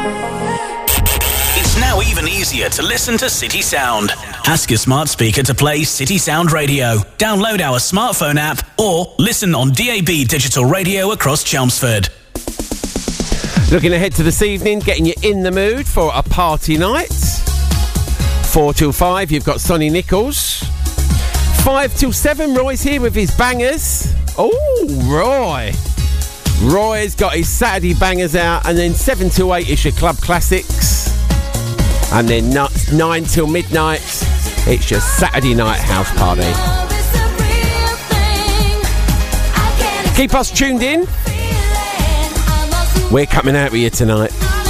It's now even easier to listen to City Sound. Ask your smart speaker to play City Sound Radio. Download our smartphone app or listen on DAB digital radio across Chelmsford. Looking ahead to this evening, getting you in the mood for a party night. 4 till 5, you've got Sonny Nichols. 5 till 7, Roy's here with his bangers. Oh, Roy. Roy's got his Saturday bangers out, and then 7 till 8 is your club classics. And then 9 till midnight, it's your Saturday night house party. Keep us tuned in. We're coming out with you tonight.